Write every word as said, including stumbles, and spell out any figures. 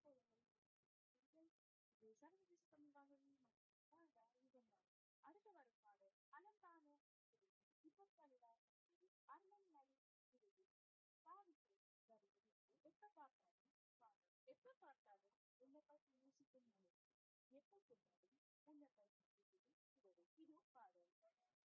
இது சர்வதேச தமிழ் வானொலி மற்றும் யுகம்தான். அடுத்து வரும் பாடல் அலங்கான விபத்தலிடா அருணன் மலை பாவித்து வருகிறது. எப்ப பார்த்தாலும் பாடல் எப்ப பார்த்தாலும் உன்னை பற்றி யோசிக்கும் மலை எப்ப கேட்டாலும் உன்னை பற்றி யோசிக்கும் உதடு. இது பாடல்.